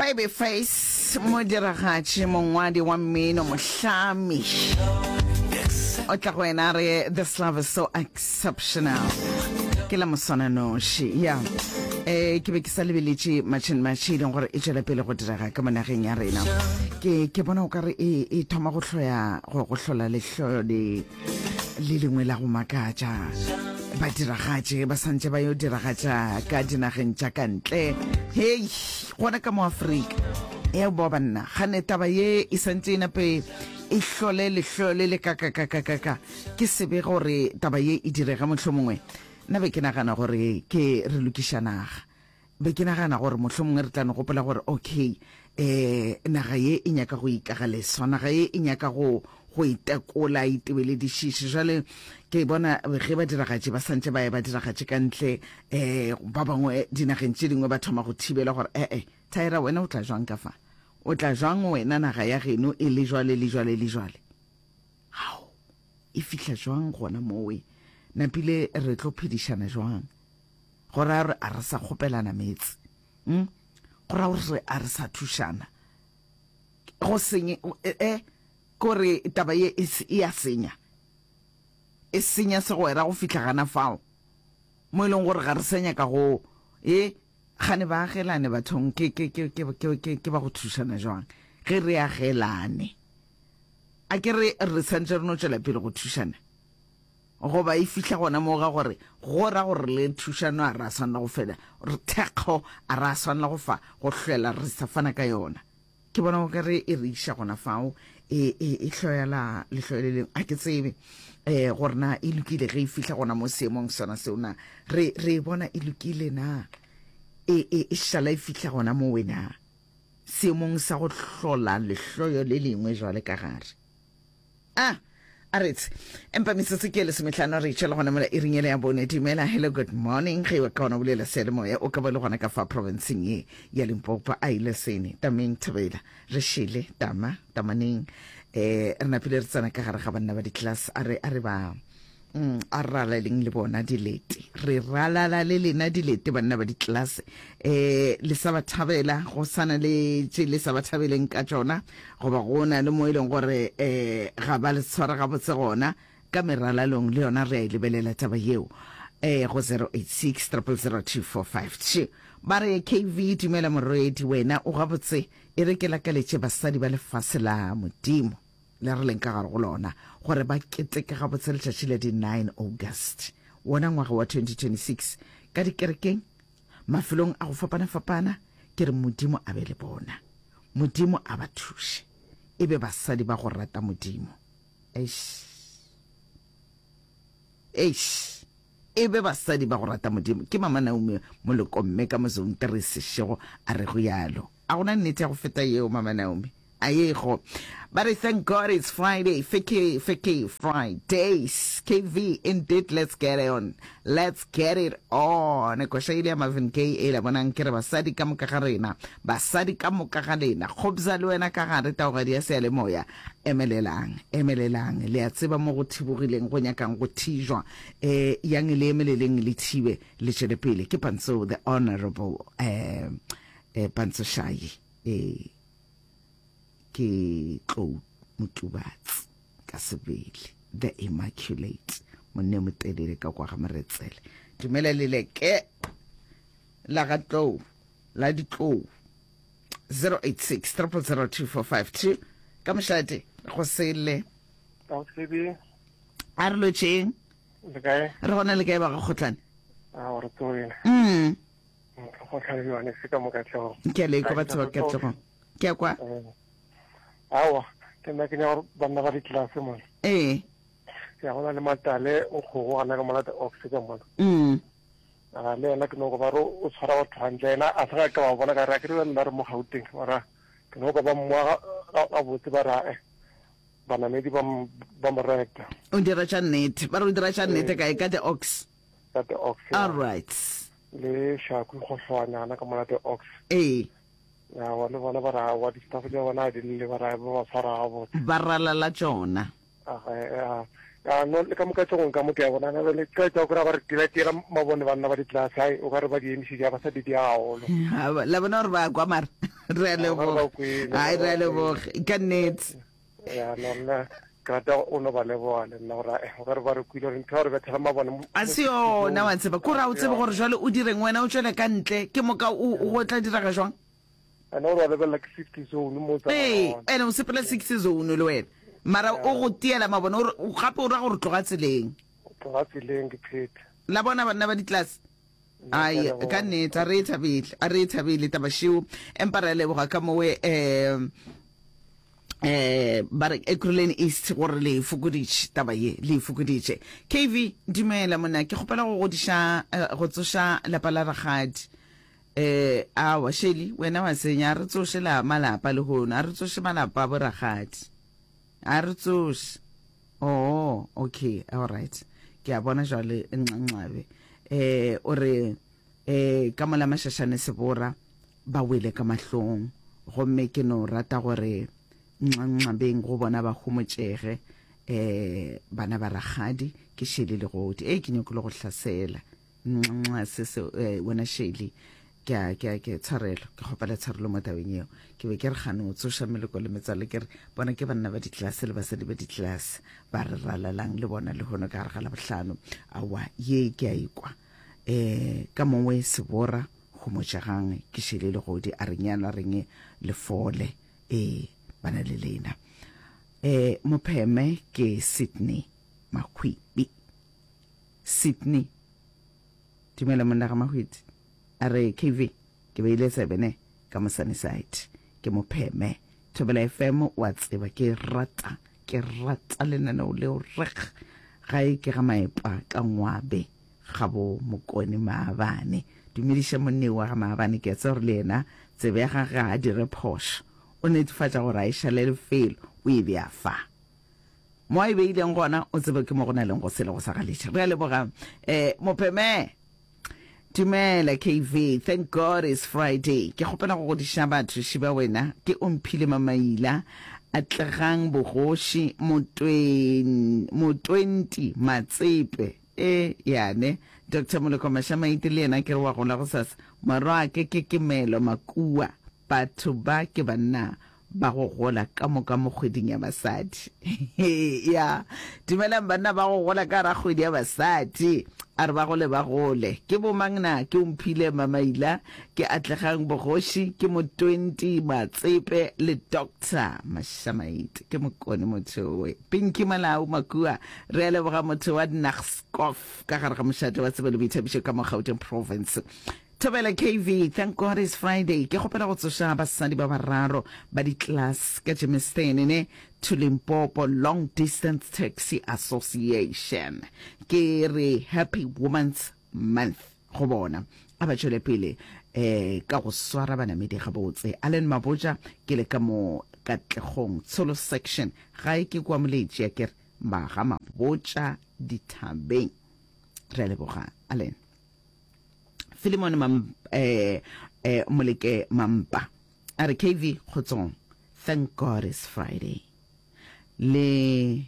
Babyface modiragatši mongwadi wa mmino mohlami o tla go ena re this love is so exceptional ke la moswana noši ya ke be ke sa lebeletše matšhini gore e tšwela pele go diraga ka monageng ya rena ke bona o kare e thoma go hlola lehloyo le lengwe la go makatša badiragatši ba santse ba yo diragatša ka dinageng tša kantle hei gona ka mo Afrika ya bo banna gane taba ye e santse nape e hlole lehlole le ka ke sebe gore taba ye e direga mohlomongwe na be ke nagana gore ke re lokišanaga be ke nagana gore mohlomongwe re tlano gopola gore okay naga ye e nyaka go ikagaleswa naga ye e nyaka go itekola itebele dišiši jale ke bona ge ba diragatše ba santse ba diragatše ka ntle ba bangwe dinageng tše dingwe ba thoma go thibela gore thaira wena o tla jwang ka fa o tla jwang wena naga ya geno e le jwale hao e fihla jwang gona mowe napile re tlo phedišana jwang gore a re sa kgopelana metse gore a re sa thušana go senye kore taba ye e a senya segwera go fihla gana fao mo e leng gore ga re senya ka go gane ba agelane bathong ke ba go thušana jwang ge re agelane a ke re santse re no tšwela pele go thušana goba e fihla gona mo ga gore gora gore le thušano a re a swanela go fela re thekgo a re a swanela go fa go hloela re sa fana ka yona ke bona o ka re e re iša gona fao e hloela lehloyo le leng a ke tsebe gore na e lokile ge e fihla gona mo seemong sona seo na re bona e lokile na e šala e fihla gona mo wena seemong sa go hlola lehloyo le lengwe jwale ka gare a retse empa metsotso ke lesomehlano re itšhela gona mola e ringele ya bone dumela hello good morning ge wa ka gona bolela sealemoya o ka ba le gona ka fa provinceng ye ya Limpopo a ile sene tameng Thobela re shile tamaneng re napile re tsana ka gare ga banna ba di-class a re ba a ralaleng le bona dilete re ralala le lena dilete banna ba di-class le sa ba thabela go sana le tše le sa ba thabeleng ka tšona goba go na le mo e leng gore ga ba le tshwara gabotse gona ka meralalong le yona re a e lebelela taba yeo go 086 0002452 ba re KV dumela morwedi wena o gabotse e re ke lakaletše basadi ba lefase la modimo le re leng ka gare go lona gore ba keteke gabotse letšatši le di 9 August wona ngwaga wa 2026 ka dikerekeng mafelong a go fapana ke re modimo a be le bona modimo a ba thuše e be basadi ba go rata modimo e be basadi ba go rata modimo ke mama Naomi Molekomme ka mozontere sešego a re go yalo a gona nnete ya go feta yeo mama Naomi ayego but I thank God it's Friday fake Fridays KV indeed let's get it on ko shaile Marvin K ela bonang ke re basadi ka moka ga rena basadi ka moka ga lena khobza le wena ka gare ta go dia sele moya emelelang le a tseba mo go thibogileng go nyakang go thijwa yang le emeleleng le thibe le tšwele pele ke Pantso the honorable Pantso Shai ke tlo Motubatsi ka sebele the immaculate monne motelele ka kwa ga Maretsele dumela leleke la ga tlo la ditlo 086 0002452 ka mošate go sele a re lotšeng re gona le kae ba ga kgotlane ke a leko batho ba katlego ke a kwa awa ke nna ke nya gore banna ba di-class mona ke a gona le matale o kgogo gana ka mona the ox ka mona le ena ke no go ba re o tshwara batho gantle ena a sega ka ba bona ka re a ke re nna re mo Gauteng mara ke no go ba mmoa ga botse ba ra banamedi ba mo rekta o dira tša nnete ba re o dira tša nnete kae ka the ox all right le shaku go hlwana ka mona the ox ya wa le bona ba ra wa di staff ja bona di le ba ra ba fara go ba ralala tšona no le ka moka tsong ka mo ke bona na le ka tsa go ra ba re tira mabone banna ba di class ai o ka re ba di emisi ja ba sa di diaolo la bona re ba kwa mara re a leboga ai re a leboga ka nnete ya nna krata o no ba leboga le nna gore gore ba re kwile re ntho re bethela mabone a se yona wa tseba ko ra o tsebe gore jwale o direng wena o tswele ka ntle ke moka o go tla dira ga jwang ana o ba lebella ke 60 zone mo tsa ene o sepela 60 zone le wena mara o go tiela mabone o gape o ra gore tloga tseleng ke pheta la bona bana ba di-class ai ka nnete a re e thabile tabashiu empa re leboga ka mowe ba re Ekurhuleni East gore le fokoditše taba ye le fokoditše KV dumela mona ke gopela go godiša go tsoša lapa la ragadi a wa Sheli wena wa senya re tsoše la malapa le hona re tsoše malapa bo ragadi a re tsoše oh okay all right ke a bona jwale nxanxabe o re ka mola mashashane sebora ba wele ka mahlong gomme ke no rata gore nxanxabeng go bona ba humotšege bana ba ragadi ke Sheli le godi ke nyakile go hlasela nxa se wena Sheli ke tshwarelo ke gopela tshwarelo mo tabeng eo ke be ke re gane o tsoša meleko le metsale ke re bona ke banna ba ditlase le basadi ba ditlase ba re ralalang le bona le gona ka gare ga la bohlano awa ye ke a ikwa ka mongwe sebora go motšagang ke Sheli le godi a renyana reng le fole bana le lena mopheme ke Sydney Makhwibi Sydney dumela monna ga Makhwiti a re KV ke beile 7 ka Mosane site ke mopheme Thobela FM wa tseba ke rata lenaneo leo reg ga e ke ga maepa ka ngwabe ga bo Mokone Maabane dumediša monne wa ga Maabane ke tsa gore le ena tsebe ga ga a dire phošo o netefatša gore a išale lefelo o e bea fa mo a e beileng gona o tsebe ke mo go na leng go sele go sa galetša re a leboga mopheme dumela KV thank God it's Friday ke gopela go godiša batho šiba wena ke omphile mamaila a tlegang bogoši mo 20 matsepe yane Dr. Moleko Mashamaite le yena ke re wa gola go sasa maro a ke melo makua batho ba ke banna ba go gola ka moka mo kgweding ya basadi ya dumelang banna ba go gola ka ra kgwedi ya basadi a re ba gole ke bo mangna ke omphile mamaila ke atlegang bogoši ke mo 20 matsepe le Dr. Mashamaite ke mokone motho we Pinky Malau makua re a leboga motho wa Naxkof ka gare ga mošate wa tsebe le boithabišo ka mo Gauteng province Thobela KV thank God it's Friday ke gopela go tsoša basadi ba bararo ba di-class ka Germiston to Limpopo Long Distance Taxi Association ke re Happy Women's Month go bona a ba tšwele pele ka go swara banamedi ga botse Allen Maboja ke le ka mo Katlegong Tsholo section ga e ke kwa moletši ya kere ga Maboja dithabeng re a leboga Allen Philemon Moleke Mampa a re KV kgotsong thank God it's Friday le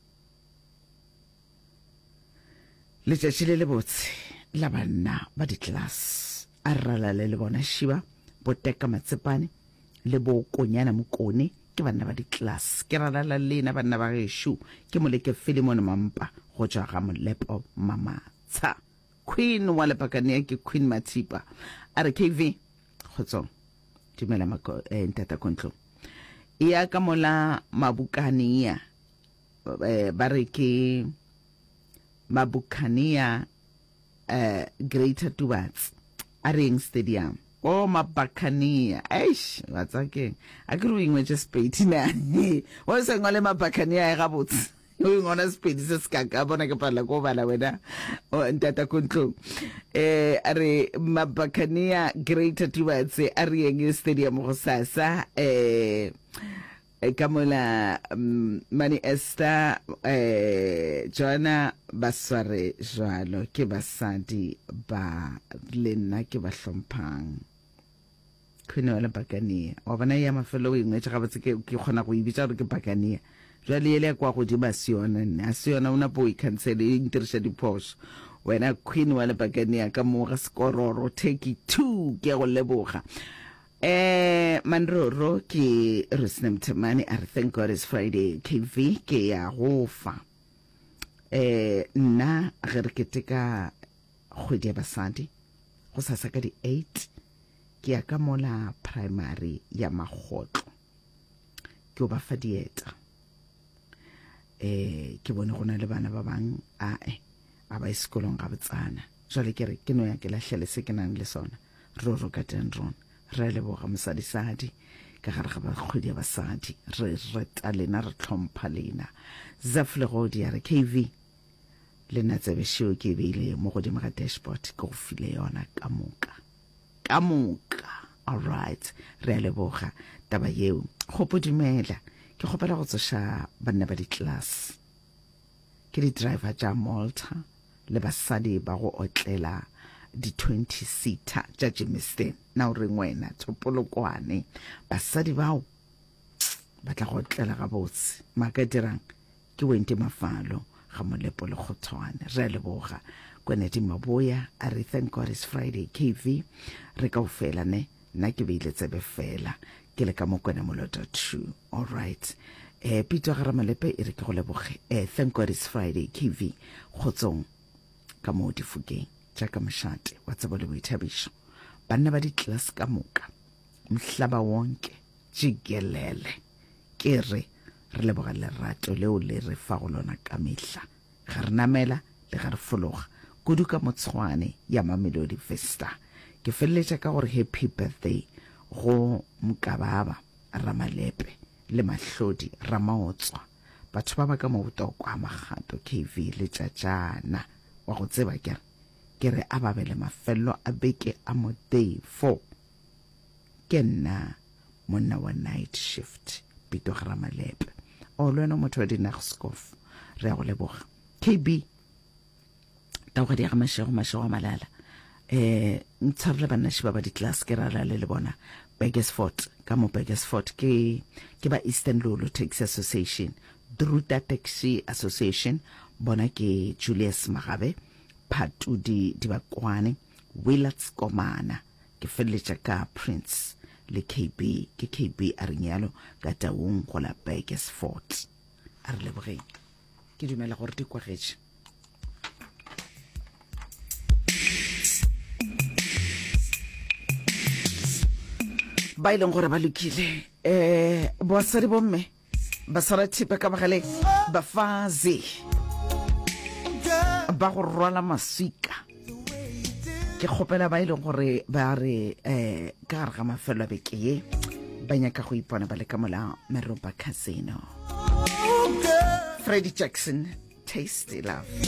tšatši le botse la banna ba di-class a rala le bona šiba Boteka Matsepane le bo Konyana Mokone ke banna ba di-class ke ralala lena banna ba gešo ke Moleke Philemon Mampa go tšwa ga Molepo Mamatsha Queen wa Lepakane ke Queen Matipa a re KV kgotsong dumela ntata Kontlo ya ka mola Mabukania ba re ke Mabukania Greater Tubatsi a reng stadium Mabakania wa tsake a ke re ingwe just peti na wa se ngole Mabakania ga botse o ngona spedi se ska ka bona ke pala go bala wena ntata Kontlo a re Mabakania Greater Tubatsi a re eng stadium go sasa kamola Mani Esther Joanna basware jwalo ke basadi ba lena ke ba hlomphang khone wala Bakania wa bona ya mafelo o ingwe tsa gabatse ke khona go ibitsa gore ke Bakania jwale ele kwa go di ba siona a siona una boy cancel interest diphoso wena Queen wala Bakania ka mo ga skororo take 2 ke go leboga Manroro ke Rusnem Temane a re thank God it's Friday KV ke ya go fa nna ge re keteka kgwedi ya basadi go sa ka di 8 ke ya ka mola primary ya Magotlo ke ba fa dieta ke bone gona le bana ba bang a ba isekolong ga botsana jwale ke re ke no ya ke lahlele se ke nang le sona roro ka tendron re le boga mosadi ka gare ga ba kgwedi ya basadi re reta lena re tlhompha lena zafle go di ya re KV lena tsebe sheo ke beile mo godimo ga dashboard go file yona ka moka all right re le boga taba yeo go podumela ke gopela go tsosha banna ba di class ke di driver ja Malta le basadi ba go otlela di 20 seater ja Jamestown na o re ngwena topolokwane basadi bao ba tla go otlela ga botse maka dirang ke wente mafalo ga molepo le khotwane re le boga kwenedi maboya a re thank God it's Friday KV re ka ofela ne nna ke beile tsebe fela ke le ka mo kwena molota 2 all right pito ga ramalepe e re ke go leboge thank God it's Friday KV khotsong ka mo difukeng jaaka moshate wa tsebo le boithabišo banna ba di class ka moka mhlaba wonke jigelele ke re leboga lerato leo le re fa go lona ka mehla ga re namela le ga re fologa kudu ka motshwane ya Mamelodi Vista ke felletša ka gore happy birthday go Mkababa Ramalepe le Mahlodi Ramaotswa batho ba ba ka mo botokwa magato KV le tšatšana wa go tseba ke re a babele mafello a beke a mo day 4 ke nna monna wa night shift Pito Ramalepe o lwena motho wa Dinagscof re go leboga KB ta go diega mashego malala ntshwarele banna shiba ba di class ke rala le bona Begesfort ka mo Begesfort ke ba Eastern Lulu Taxi Association Druta Taxi Association bona ke Julius Magabe Patudi Dibakwane Willards Komana ke felletša ka Prince le KB ke KB a renyalo ka taung go la Begesfort a re lebogeng ke dumela gore di kwagetse ba ileng gore ba lokile boasadi bomme ba sara thipa ka bagale ba faze ba go rwala maswika ke kgopela ba ileng gore ba re ka gare ga mafelo a beke ye ba nyaka go ipona ba le ka mola Meropa Casino Freddie Jackson Tasty Love